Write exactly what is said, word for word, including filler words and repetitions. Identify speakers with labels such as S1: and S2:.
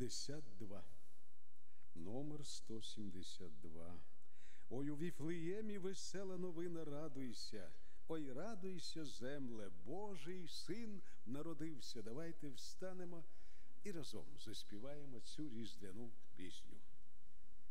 S1: сімдесят два. Номер сто сімдесят два. Ой, у Віфлеємі весела новина, радуйся. Ой, радуйся, земле, Божий син народився. Давайте встанемо і разом заспіваємо цю різдвяну пісню.